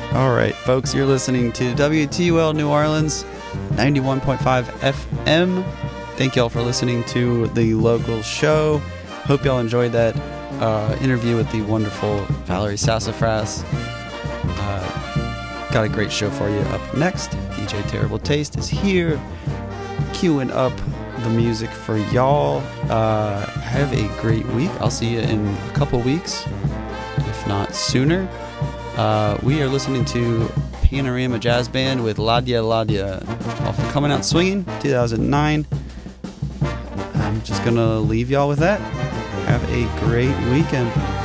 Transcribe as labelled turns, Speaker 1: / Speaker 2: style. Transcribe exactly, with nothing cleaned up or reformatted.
Speaker 1: All right, folks, you're listening to W T U L New Orleans, ninety-one point five F M. Thank y'all for listening to the local show. Hope y'all enjoyed that uh, interview with the wonderful Valerie Sassafras. Uh, got a great show for you up next. D J Terrible Taste is here, queuing up the music for y'all. Uh, have a great week. I'll see you in a couple weeks, if not sooner. Uh, we are listening to Panorama Jazz Band with Ladia Ladia off of Coming Out Swinging, two thousand nine. I'm just going to leave y'all with that. Have a great weekend.